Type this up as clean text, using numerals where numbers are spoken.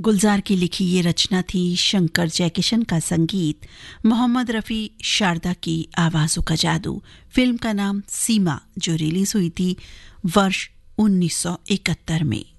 गुलजार की लिखी ये रचना थी, शंकर जयकिशन का संगीत, मोहम्मद रफ़ी शारदा की आवाज़ों का जादू। फिल्म का नाम सीमा, जो रिलीज हुई थी वर्ष 1971 में।